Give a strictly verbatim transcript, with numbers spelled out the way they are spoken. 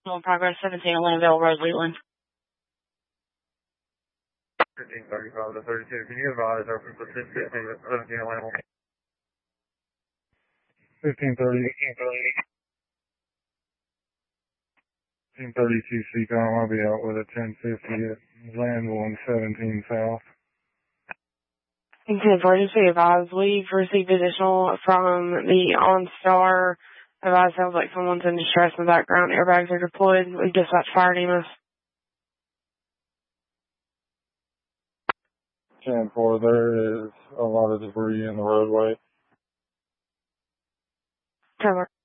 On progress, seventeen Landale Road, Wheatland. fifteen thirty-five to thirty-two. Can you advise open for fifteen seventeen Landale? fifteen thirty. fifteen thirty. fifteen thirty-two C COM. I'll be out with a ten fifty at land one seventeen South. Emergency advised. We've received additional from the OnStar. Advised sounds like someone's in distress in the background. Airbags are deployed. We dispatched fire E M S. ten four, there is a lot of debris in the roadway. Cover.